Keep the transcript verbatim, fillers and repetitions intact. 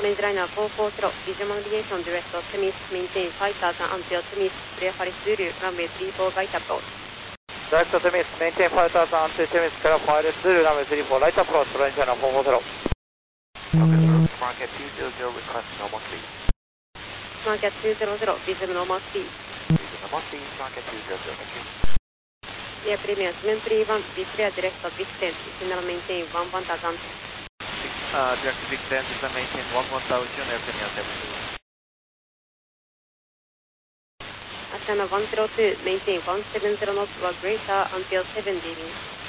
Orange liner four four zero, visual navigation direct to Temis, maintain five thousand until Temis, clear Paris Zulu, runway three four right approach. Direct to Temis, maintain five thousand until Temis, clear Paris Zulu, runway three four right approach, Orange liner four four zero. Okay, sir. Market two zero zero, request normal speed. Market two zero zero, visual normal speed. Visual normal speed, market two zero zero, thank you. Air Premium seven three one, be clear direct to Big ten, signal maintain one one thousand. Uh, direct to Big ten, signal maintain one one thousand, Air Premium seven three one. Channel one zero two, maintain one seven zero knots or greater until seven leaving.